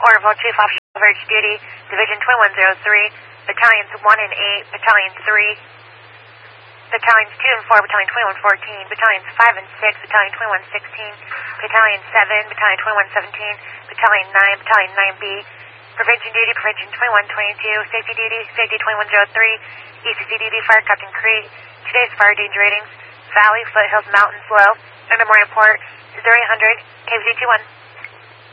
Orville, Chief Offshore Coverage Duty, Division 2103, Battalions 1 and 8, Battalion 3, Battalions 2 and 4, Battalion 2114, Battalions 5 and 6, Battalion 2116, Battalion 7, Battalion 2117, Battalion 9, Battalion 9B, Prevention Duty, Prevention 2122, Safety Duty, Safety 2103, ECC Duty, Fire Captain Crete. Today's fire danger ratings: Valley, Foothills, Mountains, low. Undermore report 0800, KVZ 21.